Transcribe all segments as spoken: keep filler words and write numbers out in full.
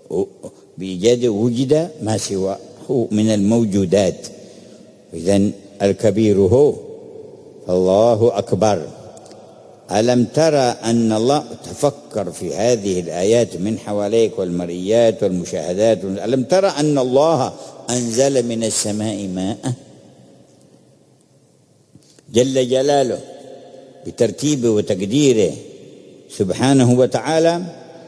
بإيجاده وجد ما سواه من الموجودات. إذن الكبير هو، الله أكبر. ألم ترى أن الله، تفكر في هذه الآيات من حواليك والمرئيات والمشاهدات، ألم ترى أن الله أنزل من السماء ماء جل جلاله بترتيبه وتقديره سبحانه وتعالى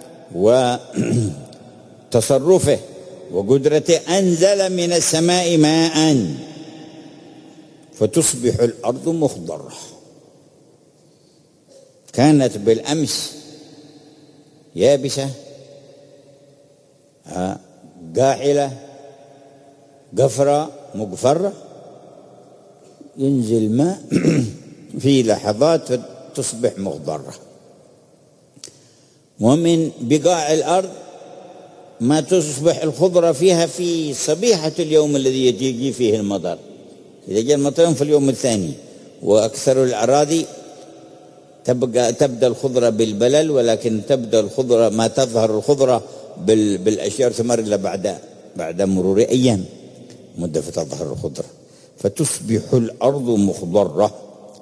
وتصرفه وقدرته، أنزل من السماء ماء فتصبح الأرض مخضرة. كانت بالأمس يابسة قاحلة قفرة مقفرة، ينزل ماء في لحظات تصبح مخضرة. ومن بقاع الأرض ما تصبح الخضرة فيها في صبيحة اليوم الذي يجي فيه المطر، إذا جاء المطر في اليوم الثاني. وأكثر الأراضي تبقى تبدأ الخضرة بالبلل، ولكن تبدأ الخضرة ما تظهر الخضرة بالأشجار ثمر إلا بعد بعد مرور أيام مدة فتظهر الخضرة، فتصبح الأرض مخضرة.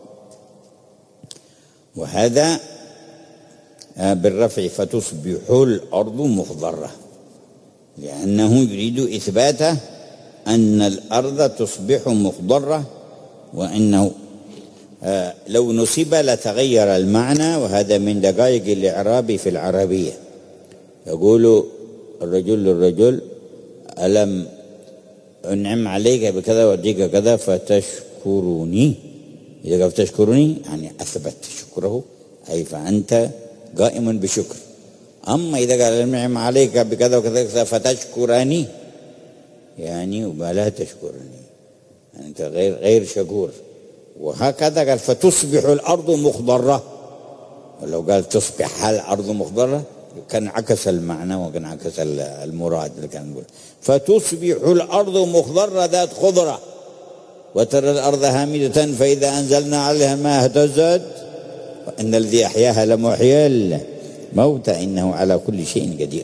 وهذا بالرفع، فتصبح الأرض مخضرة، لأنه يريد إثباته أن الأرض تصبح مخضرة، وأنه لو نصب لتغير المعنى. وهذا من دقائق الإعراب في العربية. يقول الرجل للرجل: ألم أنعم عليك بكذا وأديك كذا فتشكرني. إذا قال تشكرني يعني أثبت شكره، أي فأنت قائم بشكر. أما إذا قال أنعم عليك بكذا وكذا فتشكرني يعني ولا تشكرني، يعني أنت غير غير شكور. وهكذا قال فتصبح الأرض مخضرة، ولو قال تصبح الأرض مخضرة كان عكس المعنى وكان عكس المراد اللي كان نقول. فتصبح الأرض مخضرة ذات خضرة، وترى الأرض هامدة فإذا أنزلنا عليها الماء اهتزت وإن الذي أحياها لمحيي الموتى إنه على كل شيء قدير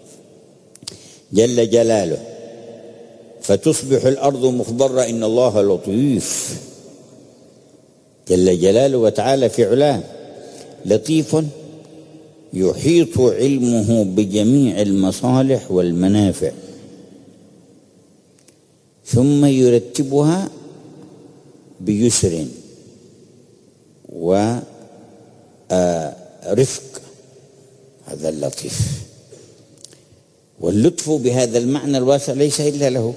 جل جلاله. فتصبح الأرض مخضرة إن الله لطيف جل جلاله وتعالى في علاه، لطيف يحيط علمه بجميع المصالح والمنافع، ثم يرتبها بيسر ورفق. هذا اللطيف. واللطف بهذا المعنى الواسع ليس إلا له،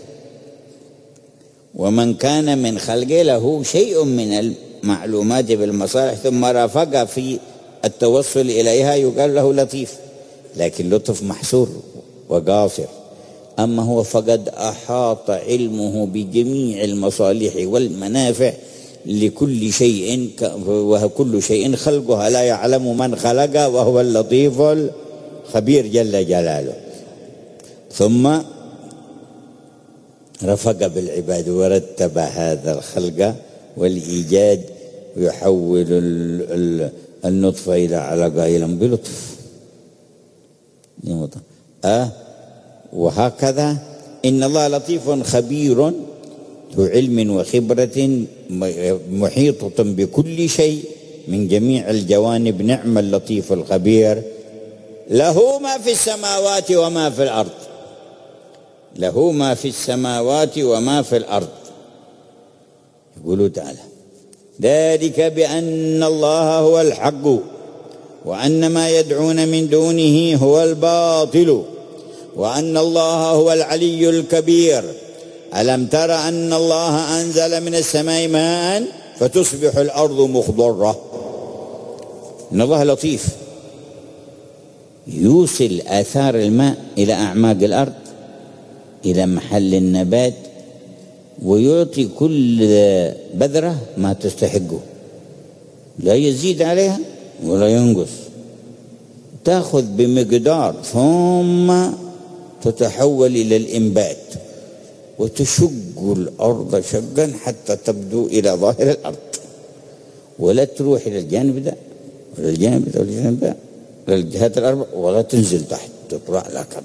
ومن كان من خلقه له شيء من المعلومات بالمصالح ثم رافق في التوصل إليها يقال له لطيف، لكن لطف محصور وقاصر. أما هو فقد أحاط علمه بجميع المصالح والمنافع لكل شيء، وكل شيء خلقها لا يعلم من خلقه وهو اللطيف الخبير جل جلاله. ثم رفق بالعباد ورتب هذا الخلق والإيجاد، ويحول النطفة إلى علقة إلى بلطف. أه وهكذا إن الله لطيف خبير ذو علم وخبرة محيطة بكل شيء من جميع الجوانب. نعم اللطيف الخبير، له ما في السماوات وما في الأرض، له ما في السماوات وما في الأرض. يقول تعالى: ذلك بأن الله هو الحق وأن ما يدعون من دونه هو الباطل وأن الله هو العلي الكبير. ألم تر أن الله أنزل من السماء ماء فتصبح الأرض مخضرة. إن الله لطيف يوصل آثار الماء إلى أعماق الأرض إلى محل النبات، ويعطي كل بذرة ما تستحقه، لا يزيد عليها ولا ينقص، تأخذ بمقدار ثم تتحول إلى الإنبات، وتشق الأرض شقا حتى تبدو إلى ظاهر الأرض، ولا تروح إلى الجانب ده ولا الجانب ده ولا الجانب ده، إلى الجهات الأربع، ولا تنزل تحت تطلع لك